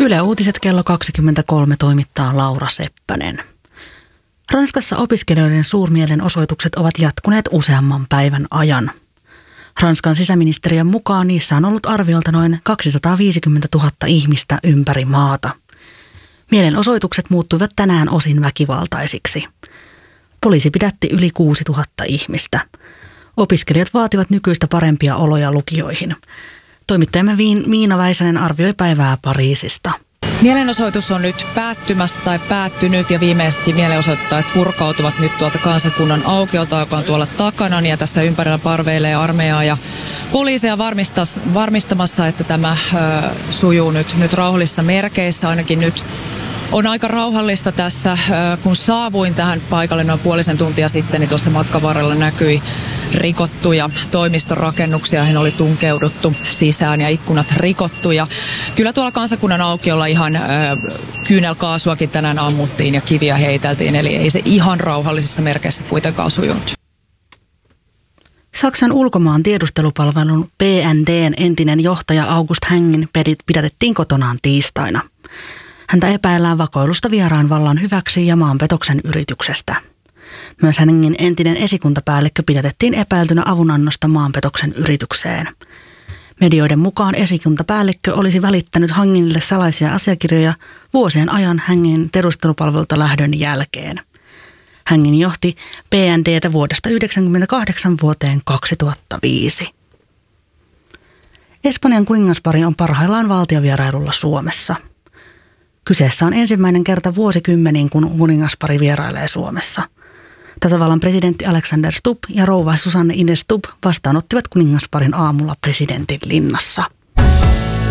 Yle Uutiset kello 23 toimittaa Laura Seppänen. Ranskassa opiskelijoiden suurmielenosoitukset ovat jatkuneet useamman päivän ajan. Ranskan sisäministeriön mukaan niissä on ollut arviolta noin 250 000 ihmistä ympäri maata. Mielenosoitukset muuttuivat tänään osin väkivaltaisiksi. Poliisi pidätti yli 6 000 ihmistä. Opiskelijat vaativat nykyistä parempia oloja lukioihin. Toimittajamme Miina Väisänen arvioi päivää Pariisista. Mielenosoitus on nyt päättymässä tai päättynyt ja viimeisesti mielenosoittajat purkautuvat nyt tuolta Kansakunnan aukiolta, joka on tuolla takana, ja tässä ympärillä parveilee armeijaa ja poliiseja varmistamassa, että tämä sujuu nyt rauhallisissa merkeissä. Ainakin nyt on aika rauhallista tässä. Kun saavuin tähän paikalle noin puolisen tuntia sitten, niin tuossa matkan varrella näkyi rikottuja toimistorakennuksia, joihin oli tunkeuduttu sisään ja ikkunat rikottu. Ja kyllä tuolla Kansakunnan aukiolla ihan kyynelkaasuakin tänään ammuttiin ja kiviä heiteltiin, eli ei se ihan rauhallisissa merkeissä kuitenkaan sujunut. Saksan ulkomaan tiedustelupalvelun BND:n entinen johtaja August Hängin pidätettiin kotonaan tiistaina. Häntä epäillään vakoilusta vieraan vallan hyväksi ja maanpetoksen yrityksestä. Myös Hängin entinen esikuntapäällikkö pidätettiin epäiltynä avunannosta maanpetoksen yritykseen. Medioiden mukaan esikuntapäällikkö olisi välittänyt Hänginille salaisia asiakirjoja vuosien ajan Hängin tiedustelupalvelulta lähdön jälkeen. Hängin johti BND:tä vuodesta 1998 vuoteen 2005. Espanjan kuningaspari on parhaillaan valtiovierailulla Suomessa. Kyseessä on ensimmäinen kerta vuosikymmeniin, kun kuningaspari vierailee Suomessa. Tasavallan presidentti Alexander Stubb ja rouva Susanne Ines Stubb vastaanottivat kuningasparin aamulla presidentin linnassa.